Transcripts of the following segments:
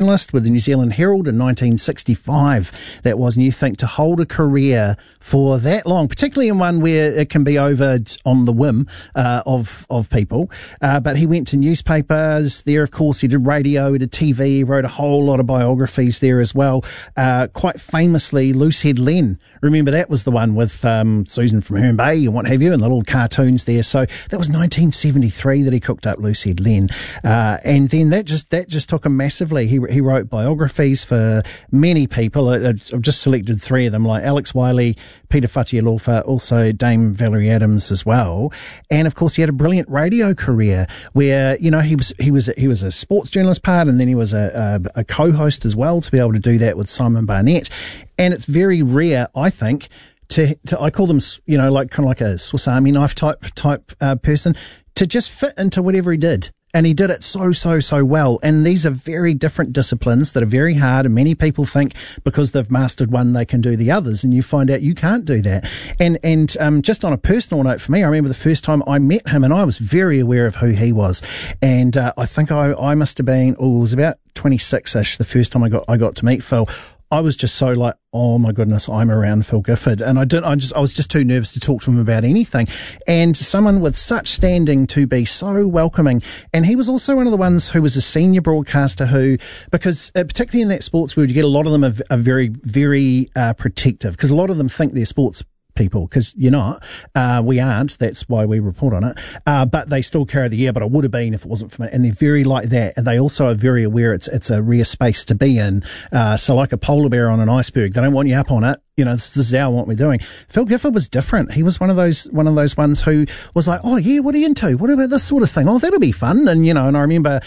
journalist with the New Zealand Herald in 1965. That was, and you think to hold a career for that long, particularly in one where it can be over on the whim of people. But he went to newspapers there, of course. He did radio, he did TV, he wrote a whole lot of biographies there as well. Quite famously, Loosehead Len. Remember, that was the one with Susan from Herne Bay and what have you, and the little cartoons there. So that was 1973 that he cooked up Loosehead Len. And then that just took him massively. He wrote biographies for many people. I've just selected three of them, like Alex Wiley, Peter Fatialofa, also Dame Valerie Adams as well. And of course, he had a brilliant radio career where, you know, he was a sports journalist part, and then he was a co-host as well, to be able to do that with Simon Barnett. And it's very rare, I think, to I call them, you know, like kind of like a Swiss Army knife type person, to just fit into whatever he did. And he did it so well. And these are very different disciplines that are very hard. And many people think because they've mastered one, they can do the others. And you find out you can't do that. And just on a personal note for me, I remember the first time I met him, and I was very aware of who he was. And I think I must have been, it was about 26-ish the first time I got to meet Phil. I was just so like, oh my goodness, I'm around Phil Gifford. And I was just too nervous to talk to him about anything. And someone with such standing to be so welcoming. And he was also one of the ones who was a senior broadcaster who, because particularly in that sports world, you get a lot of them are very, very protective, because a lot of them think they're sports people, because you're not. We aren't. That's why we report on it. But they still carry the yeah, but I would have been if it wasn't for me. And they're very like that. And they also are very aware it's a rare space to be in. So like a polar bear on an iceberg, they don't want you up on it. You know, this is how what we're doing. Phil Gifford was different. He was one of those ones who was like, oh yeah, what are you into? What about this sort of thing? Oh, that'll be fun. And, you know, and I remember,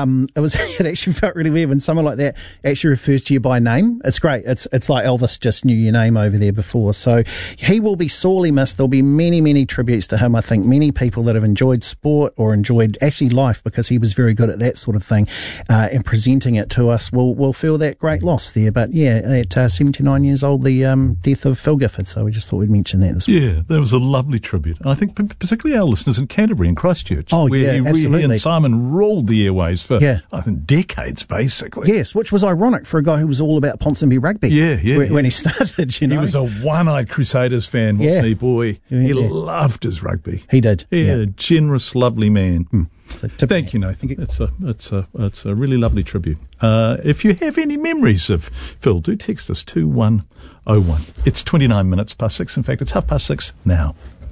it actually felt really weird when someone like that actually refers to you by name. It's great. It's like Elvis just knew your name over there before. So he will be sorely missed. There'll be many tributes to him. I think many people that have enjoyed sport or enjoyed actually life, because he was very good at that sort of thing, and presenting it to us will feel that great loss there. But yeah, at 79 years old, the death of Phil Gifford, so we just thought we'd mention that this morning. Yeah, that was a lovely tribute. And I think particularly our listeners in Canterbury and Christchurch, where he and Simon ruled the airways for, I think, decades, basically. Yes, which was ironic for a guy who was all about Ponsonby rugby when he started, you know. He was a one-eyed Crusaders fan, wasn't he, boy? He loved his rugby. He did. A generous, lovely man. So thank you, Nathan. It's a really lovely tribute. If you have any memories of Phil, do text us 2101. It's 29 minutes past 6. In fact, it's 6:30 now.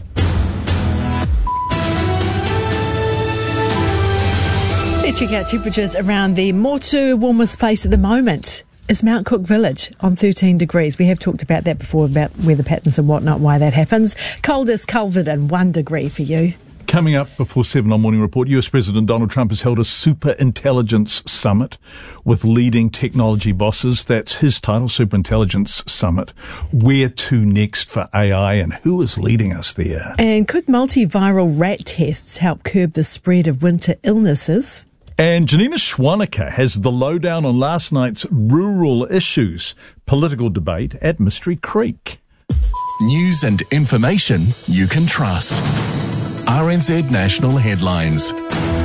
Let's check out temperatures around the Motu. Warmest place at the moment is Mount Cook Village on 13 degrees. We have talked about that before, about weather patterns and whatnot, why that happens. Coldest Culverden, 1 degree for you. Coming up before 7 on Morning Report, US President Donald Trump has held a super intelligence summit with leading technology bosses. That's his title, Super Intelligence Summit. Where to next for AI, and who is leading us there? And could multiviral rat tests help curb the spread of winter illnesses? And Janina Schwanica has the lowdown on last night's rural issues, political debate at Mystery Creek. News and information you can trust. RNZ National Headlines.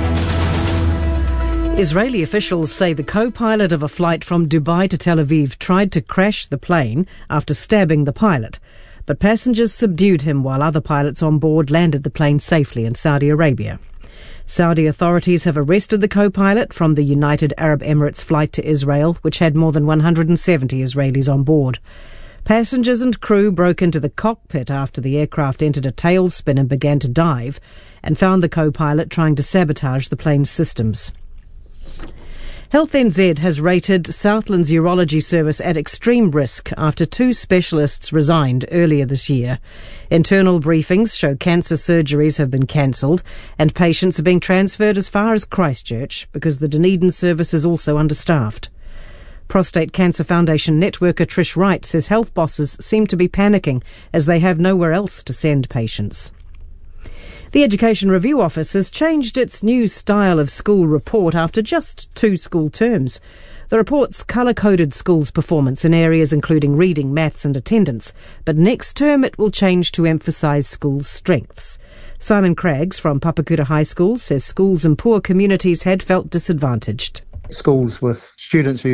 Israeli officials say the co-pilot of a flight from Dubai to Tel Aviv tried to crash the plane after stabbing the pilot. But passengers subdued him while other pilots on board landed the plane safely in Saudi Arabia. Saudi authorities have arrested the co-pilot from the United Arab Emirates flight to Israel, which had more than 170 Israelis on board. Passengers and crew broke into the cockpit after the aircraft entered a tailspin and began to dive, and found the co-pilot trying to sabotage the plane's systems. Health NZ has rated Southland's urology service at extreme risk after 2 specialists resigned earlier this year. Internal briefings show cancer surgeries have been cancelled and patients are being transferred as far as Christchurch because the Dunedin service is also understaffed. Prostate Cancer Foundation networker Trish Wright says health bosses seem to be panicking as they have nowhere else to send patients. The Education Review Office has changed its new style of school report after just 2 school terms. The report's colour-coded schools' performance in areas including reading, maths and attendance, but next term it will change to emphasise schools' strengths. Simon Craggs from Papakura High School says schools in poor communities had felt disadvantaged. Schools with students who